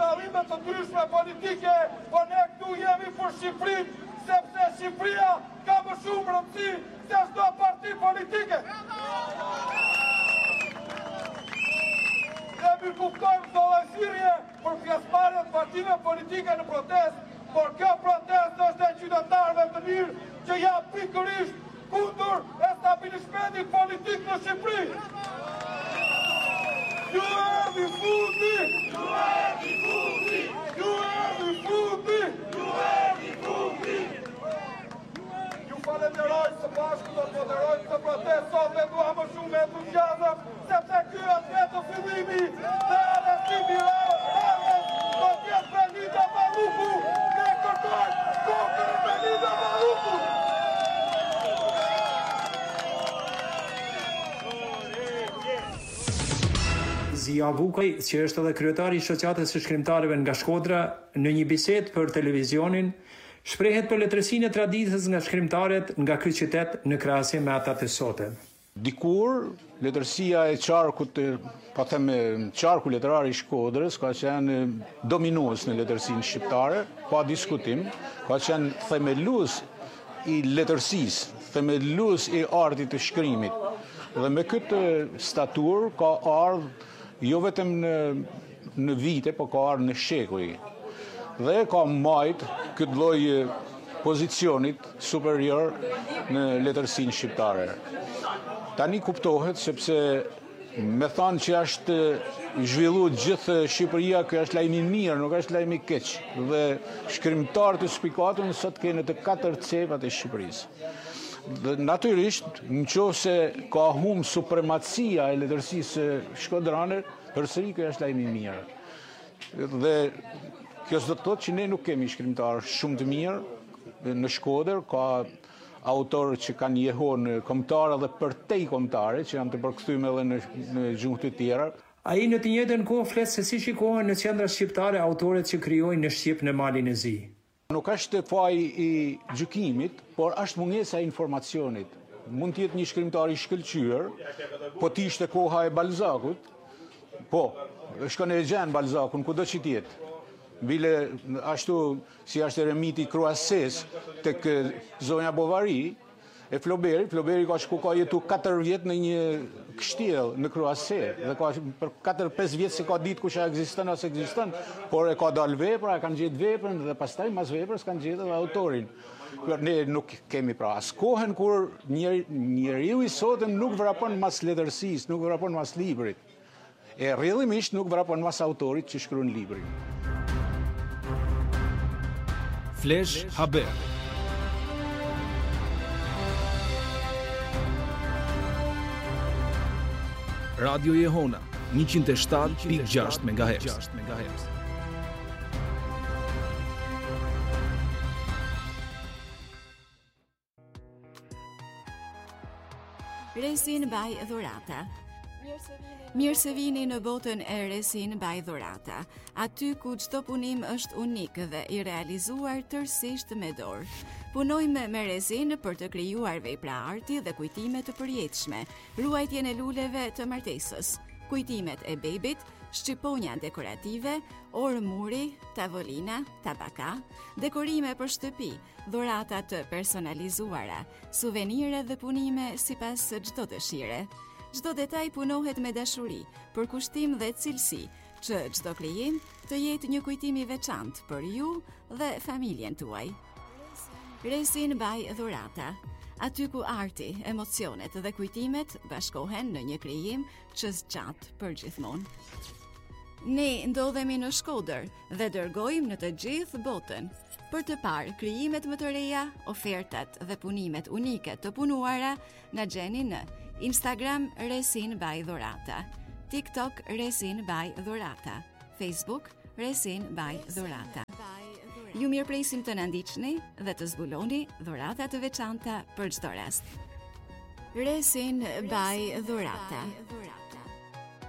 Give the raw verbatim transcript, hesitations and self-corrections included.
dallime të ndryshme politike, po ne këtu jemi për Shqipërinë, sepse Shqipëria ka më shumë rëndësi se çdo parti politike. Ne mi kuptojmë çdo lajthirrje për pjesëmarrje të partive politike në protestë, por kjo protestë është e qytetarëve të mirë që janë pikërisht kundër establishmentit politik në Shqipëri. Ju erdhi fundi! Ju erdhi fundi! Ju erdhi fundi! Ju erdhi fundi! Ju falenderoj së bashku do të moderojmë këtë protestë sot dhe dua më shumë entuziazëm, sepse ky është vetëm fillimi dhe arrestimi i Ramës do të jetë Benita Balluku. Ne kërkojmë kokën e Benita Balluku. Zia Vukaj, që është edhe kryetari i shoqatës së shkrimtarëve nga Shkodra, në një bisedë për televizionin, shprehet për letërsinë e traditës nga shkrimtarët nga ky qytet në krahasim me ata të sotëm. Dikur, letërsia e qarkut, po them qarku letërar i Shkodrës, ka qenë dominues në letërsinë shqiptare, pa diskutim, ka qenë themelues i letërsisë, themelues i artit të shkrimit. Dhe me këtë statur ka ardhur jo vetëm në, në vite, po ka ardhur në shekuj. Dhe ka mbajt këtë lloj pozicionit superior në letërsinë shqiptare. Tani kuptohet sepse me thanë që është zhvilluar gjithë Shqipëria, kjo është lajmi mirë, nuk është lajmi keq. Dhe shkrimtarët të shpikatën sot kanë të katër cepat e Shqipërisë. Dhe natyrisht, nëse ka humbur supremacia e letërsisë shkodrane, përsëri kjo është lajmi i mirë. Dhe kjo s'do të thotë që ne nuk kemi shkrimtarë shumë të mirë në Shkodër, ka autorë që kanë jehuar kombëtare dhe përtej kombëtare, që janë të përkthyem edhe në, në gjuhë të tjera. Ai në të njëjtën kohë flet se si shikohen në qendra shqiptare autorët që krijojnë në Shqip në malin e zi. Nuk është faji i gjykimit, por është mungesa e informacionit. Mund të jetë një shkrimtar i shkëlqyer, po të ishte koha e Balzakut, po, shkon e gjen Balzakun kudo që të jetë. Bile ashtu si është eremiti Croisses tek zonja Bovary e Flaubert, Flaubert ka shku ka jetu katër vjet në një kështjell në Croisses dhe ka për katër pesë vjet se ka ditë kush ekziston ose ekziston, por e ka dalë vepra, e kanë gjetë veprën dhe pastaj mas veprës kanë gjetë edhe autorin. Ne nuk kemi pra as kohën kur njeri, njeriu i sotëm nuk vrapon mas letërsisë, nuk vrapon mas librit. E rrjedhimisht nuk vrapon mas autorit që shkruan librin. Flash Haber. Radio Jehona njëqind e shtatë pikë gjashtë megahertz. Resin by Dhurata. Mirë se vini në botën e Resin by Dhurata, aty ku çdo punim është unik dhe i realizuar tërësisht me dorë. Punojmë me resin për të krijuar vepra arti dhe kujtime të përjetshme, ruajtjen e luleve të martesës, kujtimet e bebit, shqiponja dekorative, orë muri, tavolina, tabaka, dekorime për shtëpi, dhurata të personalizuara, suvenire dhe punime sipas çdo dëshire. Çdo detaj punohet me dashuri, për kushtim dhe cilësi, që çdo krijim të jetë një kujtim i veçantë për ju dhe familjen tuaj. Resin by Dhurata, aty ku arti, emocionet dhe kujtimet bashkohen në një krijim që zgjat për gjithmonë. Ne ndodhemi në Shkodër dhe dërgojmë në të gjithë botën. Për të parë krijimet më të reja, ofertat dhe punimet unike të punuara na gjeni në Instagram Resin by Dhurata, TikTok Resin by Dhurata, Facebook Resin by Dhurata. Ju mirëpresim të na ndiqni dhe të zbuloni dhurata të veçanta për çdo rast. Resin by Dhurata.